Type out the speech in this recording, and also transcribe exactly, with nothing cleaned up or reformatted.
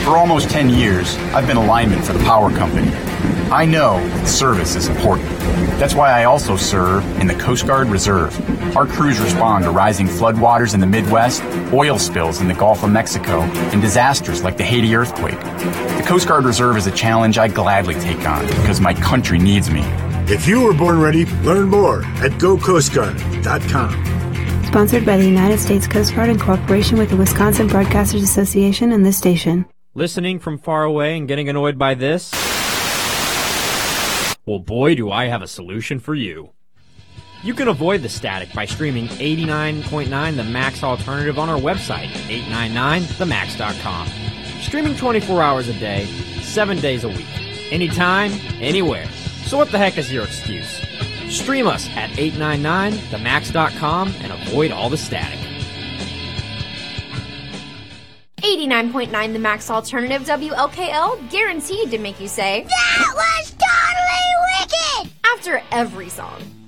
For almost ten years, I've been a lineman for the power company. I know that service is important. That's why I also serve in the Coast Guard Reserve. Our crews respond to rising floodwaters in the Midwest, oil spills in the Gulf of Mexico, and disasters like the Haiti earthquake. The Coast Guard Reserve is a challenge I gladly take on because my country needs me. If you were born ready, learn more at go coast guard dot com. Sponsored by the United States Coast Guard in cooperation with the Wisconsin Broadcasters Association and this station. Listening from far away and getting annoyed by this? Well, boy, do I have a solution for you. You can avoid the static by streaming eighty-nine point nine The Max Alternative on our website, eight nine nine the max dot com. Streaming twenty-four hours a day, seven days a week. Anytime, anywhere. So what the heck is your excuse? Stream us at eight nine nine the max dot com and avoid all the static. eighty-nine point nine The Max Alternative W L K L, guaranteed to make you say, "That was totally wicked!" after every song.